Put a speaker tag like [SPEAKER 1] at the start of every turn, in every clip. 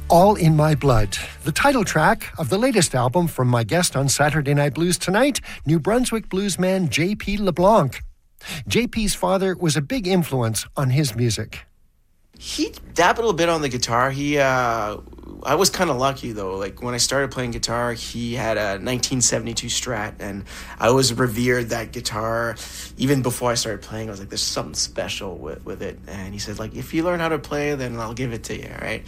[SPEAKER 1] All in My Blood, the title track of the latest album from my guest on Saturday Night Blues tonight, New Brunswick bluesman J.P. LeBlanc. J.P.'s father was a big influence on his music.
[SPEAKER 2] He dabbled a bit on the guitar. I was kind of lucky, though. Like, when I started playing guitar, he had a 1972 Strat, and I always revered that guitar. Even before I started playing, I was like, there's something special with it. And he said, like, if you learn how to play, then I'll give it to you, right?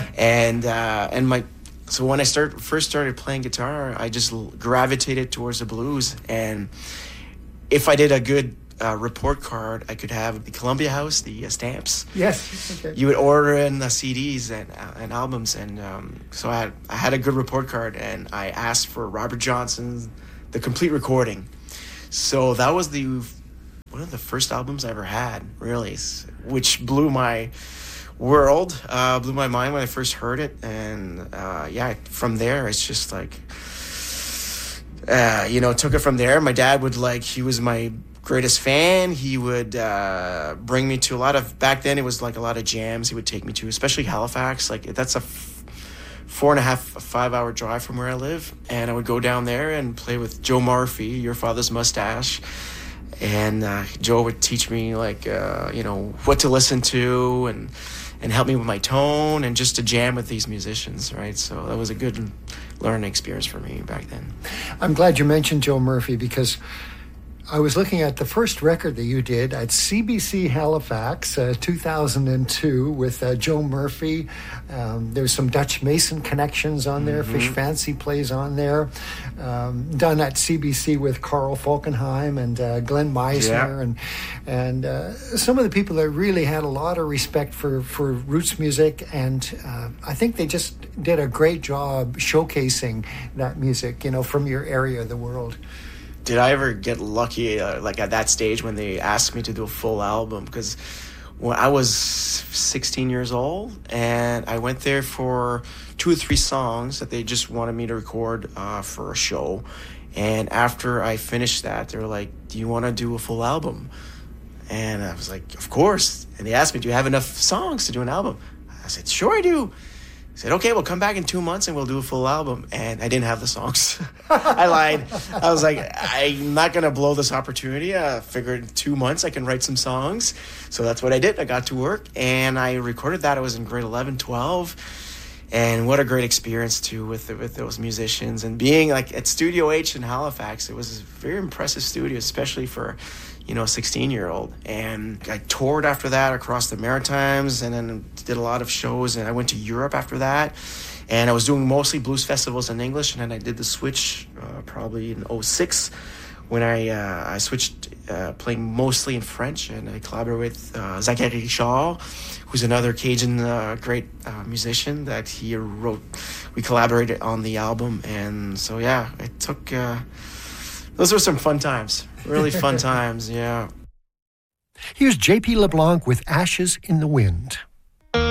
[SPEAKER 2] So when I first started playing guitar, I just gravitated towards the blues. And if I did a good report card, I could have the Columbia House, the stamps.
[SPEAKER 1] Yes. Okay.
[SPEAKER 2] You would order in the CDs and albums, and so I had a good report card, and I asked for Robert Johnson's The Complete Recording. So that was one of the first albums I ever had, really, which blew my world, blew my mind when I first heard it, and from there it's just like, took it from there. My dad he was my greatest fan. He would bring me to back then it was like a lot of jams he would take me to, especially Halifax. Like, that's a 5 hour drive from where I live, and I would go down there and play with Joe Murphy, Your Father's Mustache, and Joe would teach me what to listen to and help me with my tone and just to jam with these musicians, right? So that was a good learning experience for me back then.
[SPEAKER 1] I'm glad you mentioned Joe Murphy, because I was looking at the first record that you did at CBC Halifax, 2002, with Joe Murphy. There's some Dutch Mason connections on there. Mm-hmm. Fish Fancy plays on there. Done at CBC with Carl Falkenheim and Glenn Meisner, and some of the people that really had a lot of respect for roots music. And I think they just did a great job showcasing that music, from your area of the world.
[SPEAKER 2] Did I ever get lucky, at that stage when they asked me to do a full album? Because when I was 16 years old, and I went there for 2 or 3 songs that they just wanted me to record for a show. And after I finished that, they were like, do you want to do a full album? And I was like, of course. And they asked me, do you have enough songs to do an album? I said, sure I do. I said, okay, we'll come back in 2 months and we'll do a full album. And I didn't have the songs. I lied. I was like, I'm not going to blow this opportunity. I figured in 2 months I can write some songs. So that's what I did. I got to work and I recorded that. I was in grade 11, 12. And what a great experience, too, with those musicians. And being at Studio H in Halifax, it was a very impressive studio, especially for a 16-year-old. And I toured after that across the Maritimes, and then did a lot of shows, and I went to Europe after that. And I was doing mostly blues festivals in English, and then I did the switch probably in 2006 when I switched playing mostly in French, and I collaborated with Zachary Richard, who's another Cajun great musician that he wrote. We collaborated on the album, and so it took... those were some fun times. Really fun times, yeah.
[SPEAKER 1] Here's J.P. LeBlanc with Ashes in the Wind.